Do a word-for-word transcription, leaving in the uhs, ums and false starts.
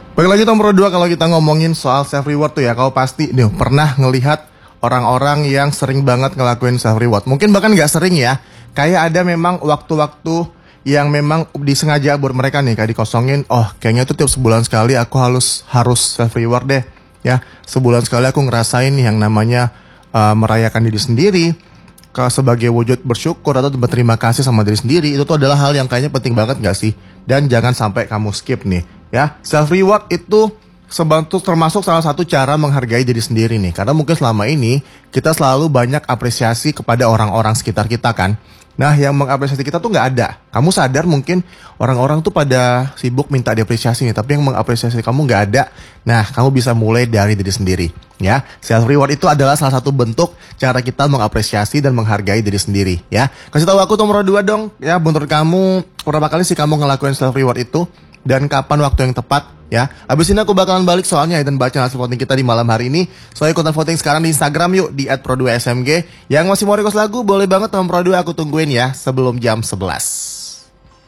Balik lagi nomor dua, kalau kita ngomongin soal self reward tuh ya, kau pasti nih pernah ngelihat orang-orang yang sering banget ngelakuin self reward. Mungkin bahkan nggak sering ya, kayak ada memang waktu-waktu yang memang disengaja buat mereka nih, kayak dikosongin. Oh, kayaknya tuh tiap sebulan sekali aku harus harus self reward deh, ya. Sebulan sekali aku ngerasain yang namanya uh, merayakan diri sendiri, ke sebagai wujud bersyukur atau berterima kasih sama diri sendiri. Itu tuh adalah hal yang kayaknya penting banget gak sih? Dan jangan sampai kamu skip nih, ya. Self reward itu sebantu termasuk salah satu cara menghargai diri sendiri nih. Karena mungkin selama ini kita selalu banyak apresiasi kepada orang-orang sekitar kita kan. Nah, yang mengapresiasi kita tuh nggak ada. Kamu sadar mungkin orang-orang tuh pada sibuk minta diapresiasi nih, tapi yang mengapresiasi kamu nggak ada. Nah, kamu bisa mulai dari diri sendiri, ya. Self reward itu adalah salah satu bentuk cara kita mengapresiasi dan menghargai diri sendiri, ya. Kasih tahu aku nomor dua dong, ya. Menurut kamu berapa kali sih kamu ngelakuin self reward itu dan kapan waktu yang tepat? Ya, abis ini aku bakalan balik soalnya dan baca hasil voting kita di malam hari ini. So ikutan voting sekarang di Instagram yuk, di at pro dua s m g. Yang masih mau request lagu boleh banget, nomor Pro dua aku tungguin ya sebelum jam sebelas.